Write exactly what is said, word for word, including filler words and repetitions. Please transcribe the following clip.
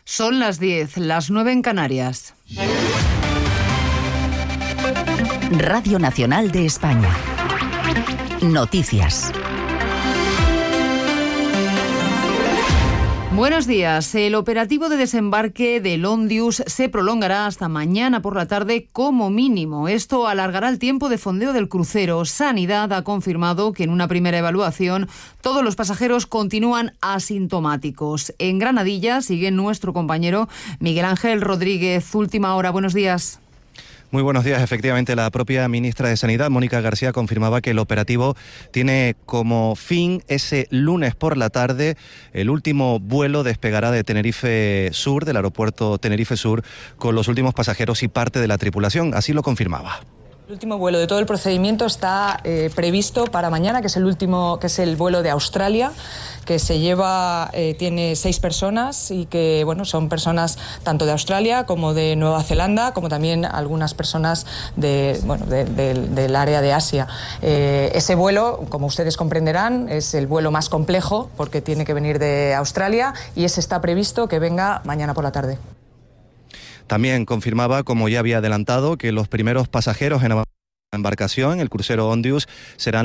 Son las diez, las nueve en Canarias. Radio Nacional de España. Noticias. Buenos días. El operativo de desembarque del Ondius se prolongará hasta mañana por la tarde como mínimo. Esto alargará el tiempo de fondeo del crucero. Sanidad ha confirmado que en una primera evaluación todos los pasajeros continúan asintomáticos. En Granadilla sigue nuestro compañero Miguel Ángel Rodríguez. Última hora. Buenos días. Muy buenos días. Efectivamente, la propia ministra de Sanidad, Mónica García, confirmaba que el operativo tiene como fin ese lunes por la tarde. El último vuelo despegará de Tenerife Sur, del aeropuerto Tenerife Sur, con los últimos pasajeros y parte de la tripulación. Así lo confirmaba. El último vuelo de todo el procedimiento está eh, previsto para mañana, que es el último, que es el vuelo de Australia, que se lleva, eh, tiene seis personas y que, bueno, son personas tanto de Australia como de Nueva Zelanda, como también algunas personas de, bueno, de, de, del área de Asia. Eh, ese vuelo, como ustedes comprenderán, es el vuelo más complejo porque tiene que venir de Australia y ese está previsto que venga mañana por la tarde. También confirmaba, como ya había adelantado, que los primeros pasajeros en la embarcación, el crucero Ondius, serán